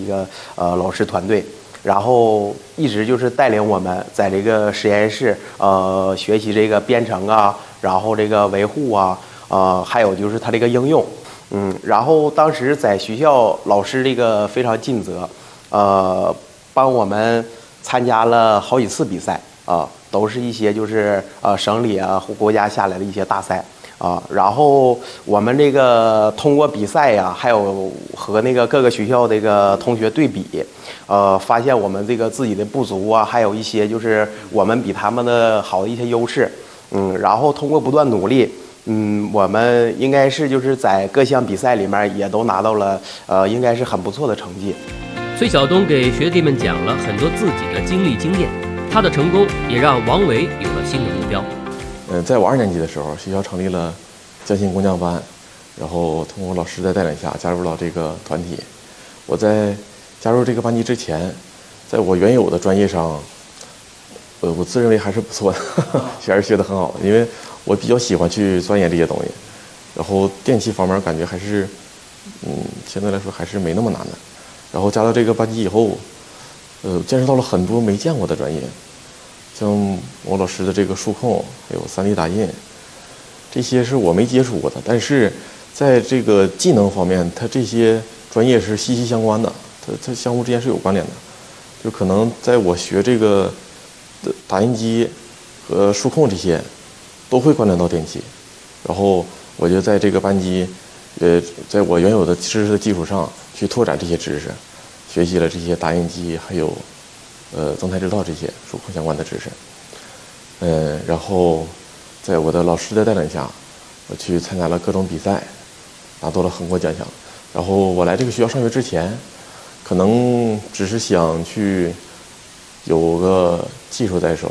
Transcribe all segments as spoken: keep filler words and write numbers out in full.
一个呃老师团队，然后一直就是带领我们在这个实验室呃学习这个编程啊，然后这个维护啊，呃还有就是它这个应用。嗯，然后当时在学校老师这个非常尽责，呃，帮我们参加了好几次比赛啊、呃，都是一些就是呃省里啊或国家下来的一些大赛啊、呃。然后我们这个通过比赛呀，还有和那个各个学校这个同学对比，呃，发现我们这个自己的不足啊，还有一些就是我们比他们的好的一些优势。嗯，然后通过不断努力。嗯，我们应该是就是在各项比赛里面也都拿到了，呃，应该是很不错的成绩。 崔晓东给学弟们讲了很多自己的经历经验，他的成功也让王维有了新的目标。 呃，在我二年级的时候，学校成立了匠心工匠班，然后通过老师的带领下加入了这个团体。我在加入这个班级之前，在我原有的专业上，呃，我自认为还是不错的，还是学得很好，因为我比较喜欢去钻研这些东西，然后电气方面感觉还是，嗯，相对来说还是没那么难的。然后加到这个班级以后，呃，见识到了很多没见过的专业，像我老师的这个数控，还有 三 D 打印，这些是我没接触过的。但是在这个技能方面，它这些专业是息息相关的，它它相互之间是有关联的。就可能在我学这个打印机和数控这些。都会关联到电气，然后我就在这个班级，呃，在我原有的知识的基础上去拓展这些知识，学习了这些打印机还有，呃，增态制造这些数控相关的知识。嗯，然后在我的老师的带领下，我去参加了各种比赛，拿到了很多奖项。然后我来这个学校上学之前，可能只是想去有个技术在手。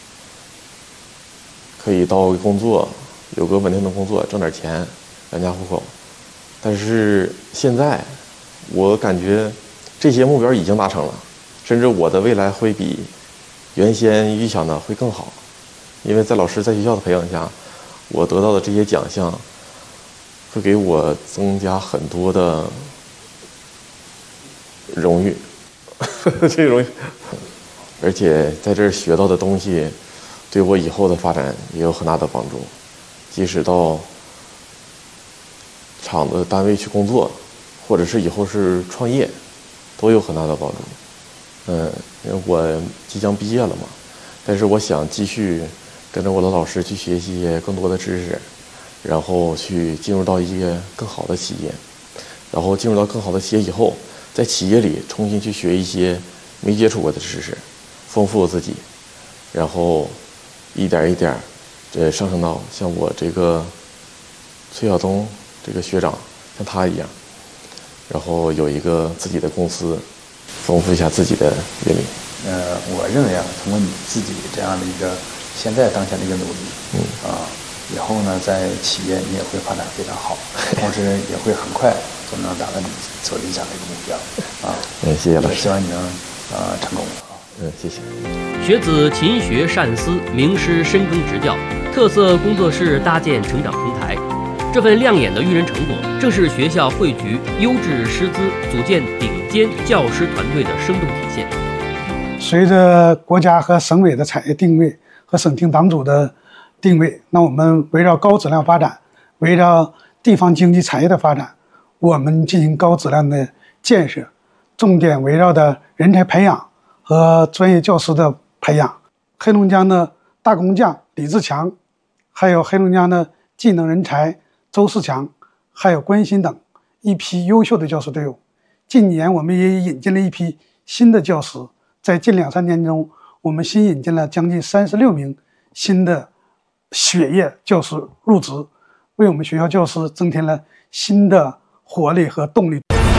可以到工作，有个稳定的工作，挣点钱，养家糊口。但是现在，我感觉这些目标已经达成了，甚至我的未来会比原先预想的会更好。因为在老师在学校的培养下，我得到的这些奖项，会给我增加很多的荣誉，这荣誉，而且在这儿学到的东西。对我以后的发展也有很大的帮助，即使到厂子单位去工作，或者是以后是创业，都有很大的帮助。嗯，因为我即将毕业了嘛，但是我想继续跟着我的老师去学习一些更多的知识，然后去进入到一个更好的企业，然后进入到更好的企业以后，在企业里重新去学一些没接触过的知识，丰富我自己，然后。一点一点，这上升到像我这个崔晓东这个学长，像他一样，然后有一个自己的公司，丰富一下自己的阅历。 呃，我认为啊，通过你自己这样的一个现在当下的一个努力，嗯啊，以后呢，在企业你也会发展非常好，同时也会很快就能达到你所理想的一个目标啊。 嗯，谢谢老师， 希望你能呃成功。 嗯，谢谢。 学子勤学善思，名师深耕执教，特色工作室搭建成长平台。这份亮眼的育人成果，正是学校汇聚优质师资、组建顶尖教师团队的生动体现。 随着国家和省委的产业定位和省厅党组的定位，那我们围绕高质量发展，围绕地方经济产业的发展，我们进行高质量的建设，重点围绕的人才培养和专业教师的培养。黑龙江的大工匠李志强，还有黑龙江的技能人才周世强，还有关心等一批优秀的教师队伍。近年我们也引进了一批新的教师，在近两三年中，我们新引进了将近三十六名新的血液教师入职，为我们学校教师增添了新的活力和动力。